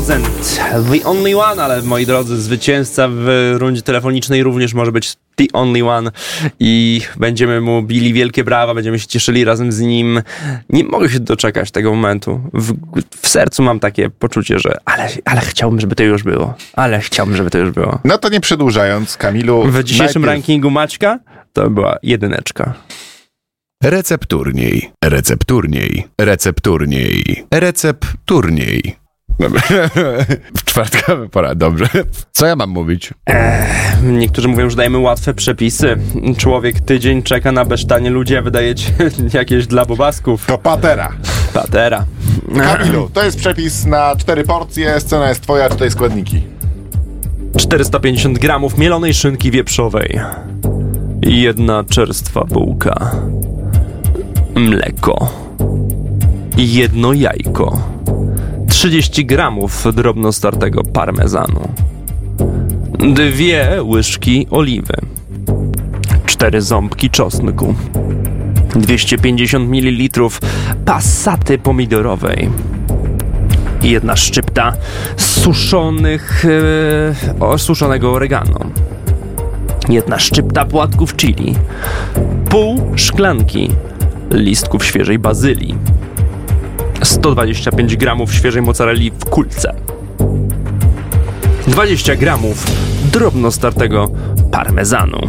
Present, The Only One, ale moi drodzy, zwycięzca w rundzie telefonicznej również może być The Only One i będziemy mu bili wielkie brawa, będziemy się cieszyli razem z nim. Nie mogę się doczekać tego momentu. W sercu mam takie poczucie, że ale chciałbym, żeby to już było. No to nie przedłużając, Kamilu... W dzisiejszym rankingu Maćka to była 1. Recepturniej. W czwartkowy pora, dobrze. Co ja mam mówić? Niektórzy mówią, że dajemy łatwe przepisy. Człowiek tydzień czeka na besztanie ludzi, a wydajecie jakieś dla bobasków. To patera. Kamilu, to jest przepis na 4 porcje, scena jest twoja, czytaj składniki. 450 gramów mielonej szynki wieprzowej. 1 czerstwa bułka. Mleko. 1 jajko. 30 gramów drobno startego parmezanu. 2 łyżki oliwy. 4 ząbki czosnku. 250 ml passaty pomidorowej. 1 szczypta suszonego oregano. 1 szczypta płatków chili. Pół szklanki listków świeżej bazylii. 125 gramów świeżej mozzarelli w kulce. 20 gramów drobno startego parmezanu.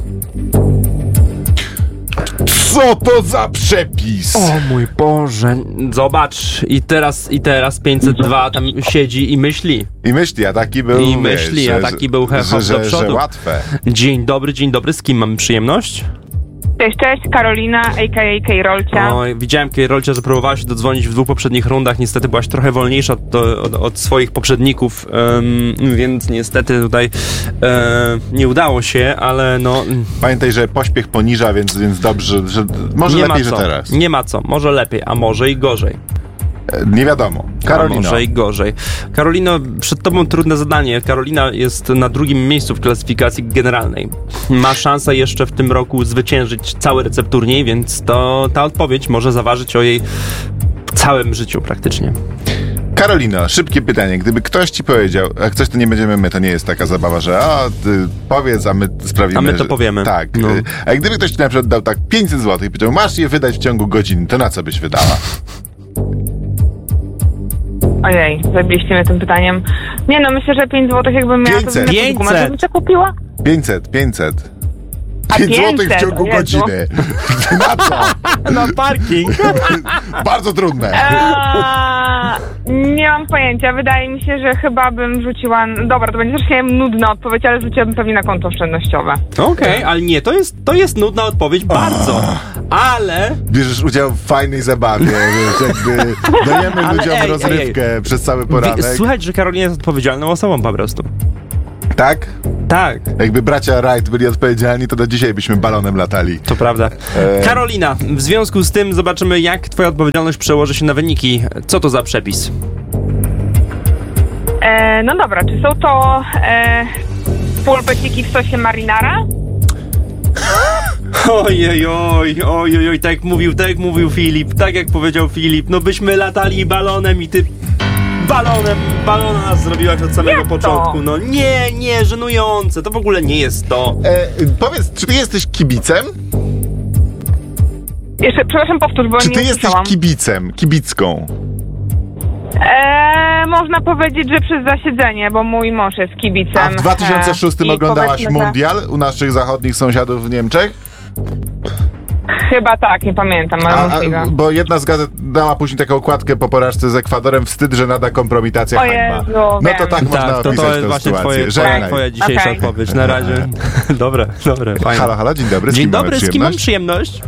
Co to za przepis? O mój Boże, zobacz. I teraz 502 tam siedzi i myśli. A taki był... taki był hop do przodu. Że łatwe. Dzień dobry, z kim mamy przyjemność? Cześć, Karolina, a.k.a. Kejrolcia. Oj, widziałem, Kejrolcia, że próbowałaś się dodzwonić w 2 poprzednich rundach. Niestety byłaś trochę wolniejsza od swoich poprzedników, więc niestety tutaj nie udało się, ale no... Pamiętaj, że pośpiech poniża, więc dobrze, że może nie lepiej, że teraz. Nie ma co, może lepiej, a może i gorzej. Nie wiadomo. Karolino. Może i gorzej. Karolino, przed tobą trudne zadanie. Karolina jest na 2. miejscu w klasyfikacji generalnej. Ma szansę jeszcze w tym roku zwyciężyć cały recepturniej, więc ta odpowiedź może zaważyć o jej całym życiu praktycznie. Karolino, szybkie pytanie. Gdyby ktoś ci powiedział, jak coś to nie będziemy my, to nie jest taka zabawa, że ty powiedz, a my sprawimy. A my to powiemy. Tak. No. A gdyby ktoś ci na przykład dał tak 500 zł i powiedział, masz je wydać w ciągu godziny, to na co byś wydała? Ojej, zabiliście mnie tym pytaniem. Nie no, myślę, że 5 zł jakbym miała, to bym 500. bym to kupiła. 500. 5 zł w ciągu godziny. Na co? No parking. Bardzo trudne. Nie mam pojęcia. Wydaje mi się, że chyba bym wrzuciła... Dobra, to będzie troszkę nudna odpowiedź, ale wrzuciłabym pewnie na konto oszczędnościowe. Okej, ale nie, to jest nudna odpowiedź bardzo. Ale... Bierzesz udział w fajnej zabawie, wiesz, jakby dajemy ludziom rozrywkę przez cały poranek. Słuchaj, że Karolina jest odpowiedzialną osobą po prostu. Tak? Tak. Jakby bracia Wright byli odpowiedzialni, to do dzisiaj byśmy balonem latali. To prawda. Karolina, w związku z tym zobaczymy, jak twoja odpowiedzialność przełoży się na wyniki. Co to za przepis? No dobra, czy są to pulpeciki w sosie marinara? Ojej, tak jak mówił Filip, tak jak powiedział Filip, no byśmy latali balonem i ty... Balona nas zrobiłaś od samego początku. No nie, żenujące. To w ogóle nie jest to. Powiedz, czy ty jesteś kibicem? Jeszcze, przepraszam, powtórz, bo czy nie ty jesteś kibicką? Można powiedzieć, że przez zasiedzenie, bo mój mąż jest kibicem. A w 2006 oglądałaś mundial u naszych zachodnich sąsiadów w Niemczech? Chyba tak, nie pamiętam, ale możliwe. Bo jedna z gazet dała później taką okładkę po porażce z Ekwadorem, wstyd, że nada kompromitacja, hańba. No to tak można opisać to jest tę właśnie sytuację. twoja dzisiejsza odpowiedź. Na razie. Dobre, fajnie. Halo, dzień dobry. Dzień dobry, z kim mam przyjemność?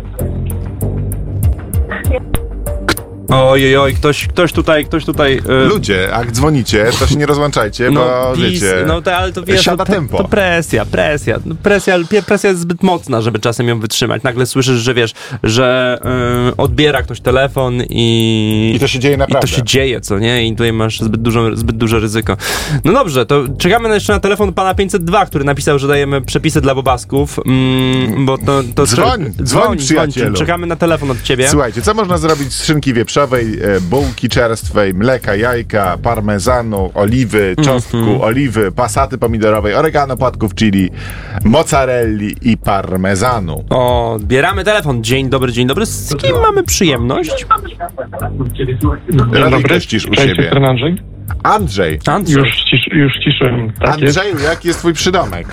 Ojej, ktoś tutaj... Ludzie, jak dzwonicie, to się nie rozłączajcie, bo wiecie... Ale to wiesz, siada tempo. To presja. Presja jest zbyt mocna, żeby czasem ją wytrzymać. Nagle słyszysz, że wiesz, że odbiera ktoś telefon i to się dzieje naprawdę. I to się dzieje, co nie? I tutaj masz zbyt duże ryzyko. No dobrze, to czekamy jeszcze na telefon pana 502, który napisał, że dajemy przepisy dla bobasków, bo to Dzwoń, przyjacielu. Czekamy na telefon od ciebie. Słuchajcie, co można zrobić z szynki wieprzowej? pomidorowej, bułki czerstwej, mleka, jajka, parmezanu, oliwy, czosnku, oliwy, pasaty pomidorowej, oregano, płatków chili, mozzarelli i parmezanu. O, bieramy telefon. Dzień dobry, dzień dobry. Z kim mamy przyjemność? Radek, też cisz u siebie. Andrzej. Andrzej. Andrzej. Już ciszyłem. Tak jest. Andrzeju, jaki jest twój przydomek?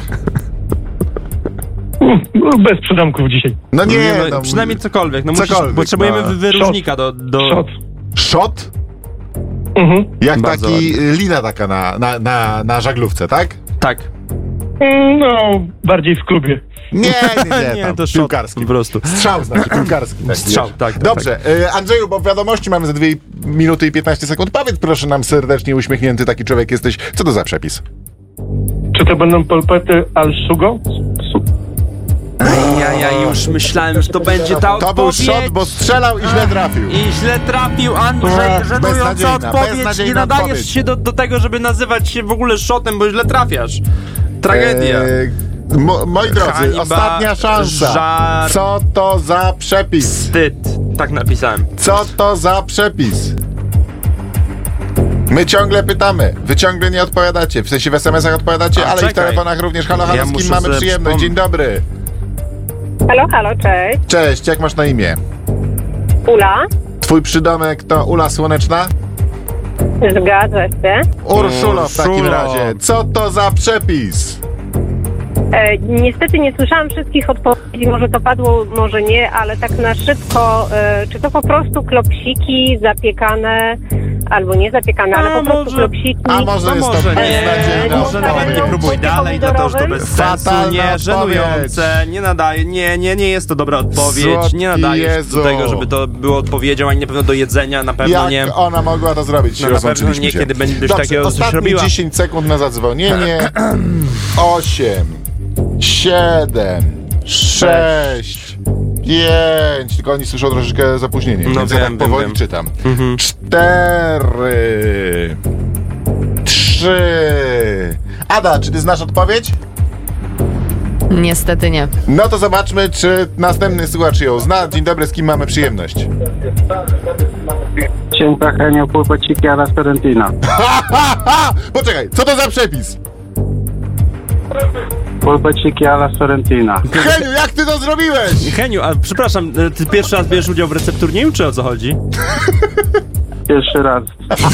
Bez przydomków dzisiaj. No nie, no, przynajmniej cokolwiek. No cokolwiek, potrzebujemy no. wyróżnika do... Shot. Shot? Mhm. Jak Bardzo taki lina taka na żaglówce, tak? Tak. No, bardziej w klubie. Nie, Nie, tam, to shot piłkarski. po prostu. Strzał znaczy piłkarski. Tak, Strzał, wiesz. tak. Dobrze, Andrzeju, bo wiadomości mamy za 2 minuty i 15 sekund. Powiedz proszę nam serdecznie, uśmiechnięty taki człowiek jesteś. Co to za przepis? Czy to będą polpety al sugo? Ja już myślałem, że to będzie ta To odpowiedź. był shot, bo strzelał i źle trafił. I źle trafił Andrzej, żenująca beznadziejna, odpowiedź. Nie beznadziejna nadajesz odpowiedź. się do tego, żeby nazywać się w ogóle shotem, bo źle trafiasz. Tragedia. Moi drodzy, Hańba, ostatnia szansa. żart. Co to za przepis? Wstyd. Tak napisałem. Co to za przepis? My ciągle pytamy, wy ciągle nie odpowiadacie. W sensie w SMS-ach odpowiadacie, ale i w czekaj. telefonach również. Halo, halo, Ja z kim muszę mamy sobie przyjemność? Dzień dobry. Halo, cześć. Cześć, jak masz na imię? Ula, Twój przydomek to Ula Słoneczna? zgadza się. Urszulo w takim Urszulo. razie. Co to za przepis? Niestety nie słyszałam wszystkich odpowiedzi, może to padło, może nie, ale tak na szybko, czy to po prostu klopsiki zapiekane, albo nie zapiekane, ale po prostu może- klopsiki. A może jest to może nie, beznadziejna może nawet nie odpowiedź. próbuj dalej, to już to bez sensu, Fatalna nie, odpowiedź. żenujące, nie nadaje, nie jest to dobra odpowiedź, Słodki nie nadaje się Jezu. do tego, żeby to było odpowiedzią, ani na pewno do jedzenia, na pewno nie. Jak ona mogła to zrobić? No na pewno Rozłączyliśmy nie, się. kiedy będziesz Dobrze, takiego coś ostatnie robiła. 10 sekund na zadzwonienie. 8, 7, 6, 5. Tylko oni słyszą troszeczkę zapóźnienie, No więc ja wiem, tak powoli wiem. czytam. Mhm. 4, 3. Ada, czy ty znasz odpowiedź? Niestety nie. No to zobaczmy, czy następny słuchacz ją zna. Dzień dobry, z kim mamy przyjemność? Cięta Henio, pulpeciki alla Fiorentina. Poczekaj, co to za przepis? Pulpeciki alla Fiorentina. Heniu, jak ty to zrobiłeś? Heniu, a przepraszam, ty pierwszy raz bierzesz udział w recepturnieju, czy o co chodzi? Pierwszy raz.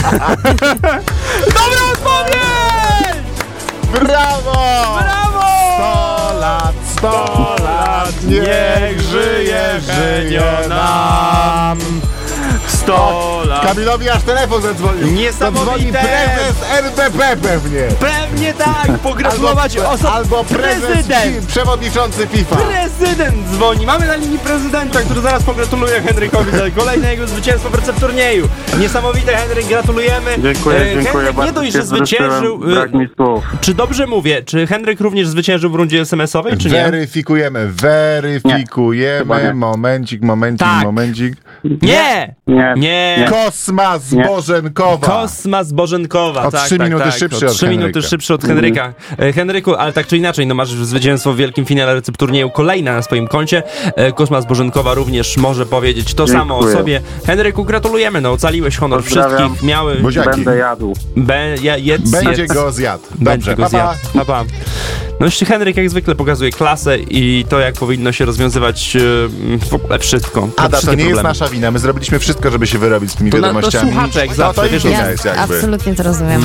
Dobra odpowiedź! Brawo! Brawo! 100 lat, niech żyje nam. 100 lat. Kamilowi aż telefon zadzwonił. Niesamowite. Zadzwoni prezes RBP pewnie. Pewnie tak! Pogratulować Albo prezes, prezydent! przewodniczący FIFA. Prezydent dzwoni. Mamy na linii prezydenta, który zaraz pogratuluje Henrykowi za kolejne jego zwycięstwo w recepturnieju. Niesamowite, Henryk, gratulujemy. Dziękuję Henryk bardzo. nie dość, że się wzruszyłem, zwyciężył. Brak mi słów. Czy dobrze mówię? Czy Henryk również zwyciężył w rundzie SMS-owej, czy nie? Weryfikujemy. Chyba nie. Momencik. Nie! Nie! Kosmas Nie. Bożenkowa. Kosmas Bożenkowa. O 3 minuty szybszy o od 3 minuty Henryka. szybszy od Henryka. Henryku, ale tak czy inaczej, no masz zwycięstwo w wielkim finale recepturnieju kolejne na swoim koncie. Kosmas Bożenkowa również może powiedzieć to samo o Dziękuję. sobie. Henryku, gratulujemy, no ocaliłeś honor Pozdrawiam. wszystkich. Miały... Buziaki. Będę jadł. Jedz. Będzie go zjadł. Będzie Dobrze, go pa, zjadł. pa. Pa, pa. No jeszcze Henryk jak zwykle pokazuje klasę i to, jak powinno się rozwiązywać w ogóle wszystko. Ada, to Wszystkie nie jest problemy. nasza wina. My zrobiliśmy wszystko, żeby się wyrobić z tymi To wiadomościami. słuchaczek to zawsze, ich wiesz, wina Ja jest jakby. absolutnie to rozumiem.